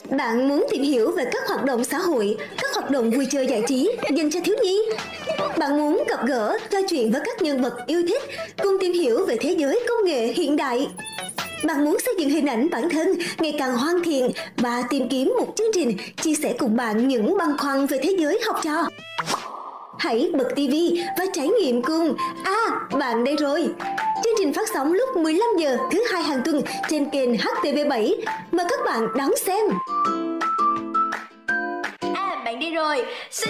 Bạn muốn tìm hiểu về các hoạt động xã hội, các hoạt động vui chơi giải trí dành cho thiếu nhi? Bạn muốn gặp gỡ, trò chuyện với các nhân vật yêu thích, cùng tìm hiểu về thế giới công nghệ hiện đại? Bạn muốn xây dựng hình ảnh bản thân ngày càng hoàn thiện và tìm kiếm một chương trình chia sẻ cùng bạn những băn khoăn về thế giới học trò? Hãy bật TV và trải nghiệm cùng. Bạn đây rồi. Chương trình phát sóng lúc 15 giờ thứ hai hàng tuần trên kênh HTV7. Mời các bạn đón xem. Bạn đi rồi.